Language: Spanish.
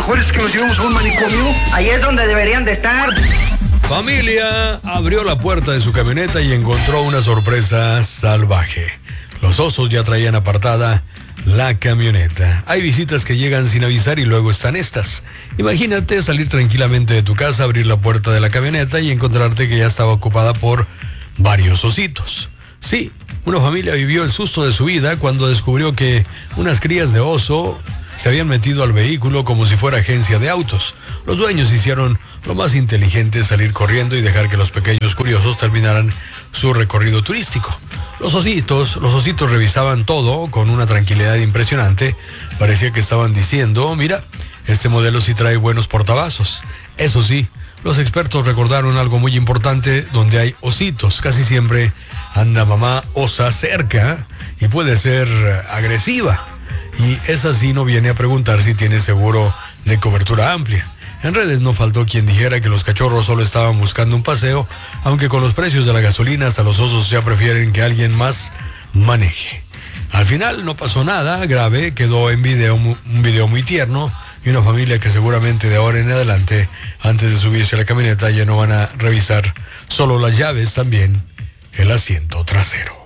mejor es que nos llevemos a un manicomio. Ahí es donde deberían de estar. Familia abrió la puerta de su camioneta y encontró una sorpresa salvaje. Los osos ya traían apartada la camioneta. Hay visitas que llegan sin avisar y luego están estas. Imagínate salir tranquilamente de tu casa, abrir la puerta de la camioneta y encontrarte que ya estaba ocupada por varios ositos. Sí, una familia vivió el susto de su vida cuando descubrió que unas crías de oso se habían metido al vehículo como si fuera agencia de autos. Los dueños hicieron lo más inteligente, salir corriendo y dejar que los pequeños curiosos terminaran su recorrido turístico. Los ositos revisaban todo con una tranquilidad impresionante. Parecía que estaban diciendo, mira, este modelo sí trae buenos portavasos. Eso sí, los expertos recordaron algo muy importante: donde hay ositos, casi siempre anda mamá osa cerca y puede ser agresiva. Y esa sí no viene a preguntar si tiene seguro de cobertura amplia. En redes no faltó quien dijera que los cachorros solo estaban buscando un paseo, aunque con los precios de la gasolina hasta los osos ya prefieren que alguien más maneje. Al final no pasó nada grave, quedó en video un video muy tierno y una familia que seguramente de ahora en adelante, antes de subirse a la camioneta, ya no van a revisar solo las llaves, también el asiento trasero.